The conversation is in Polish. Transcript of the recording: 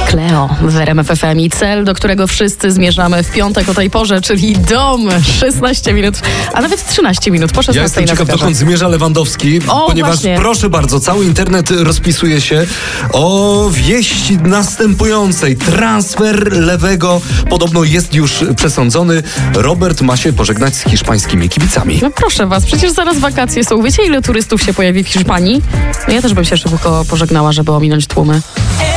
Cleo w RMF FM i cel, do którego wszyscy zmierzamy w piątek o tej porze, czyli dom. 16 minut, a nawet 13 minut po 16 Ja jestem ciekaw, na dokąd zmierza Lewandowski, ponieważ właśnie. Proszę bardzo, cały internet rozpisuje się o wieści następującej. Transfer lewego podobno jest już przesądzony. Robert ma się pożegnać z hiszpańskimi kibicami. No proszę was, przecież zaraz wakacje są. Wiecie, ile turystów się pojawi w Hiszpanii? No ja też bym się szybko pożegnała, żeby ominąć tłumy.